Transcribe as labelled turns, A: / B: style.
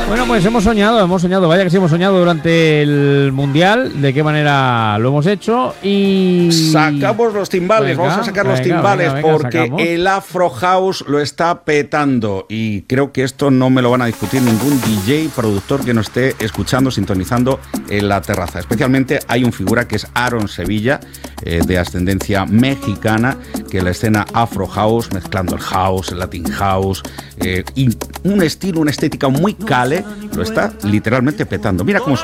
A: Bueno, pues hemos soñado, vaya que sí hemos soñado durante el Mundial, de qué manera lo hemos hecho y...
B: Sacamos los timbales, vamos a sacar los timbales porque
A: sacamos.
B: el Afro House lo está petando y creo que esto no me lo van a discutir ningún DJ, productor que nos esté escuchando, sintonizando en la terraza. Especialmente hay un figura que es Aaron Sevilla, de ascendencia mexicana, que la escena Afro House, mezclando el house, el Latin House, y un estilo, una estética muy cale, lo está literalmente petando. Mira cómo suena.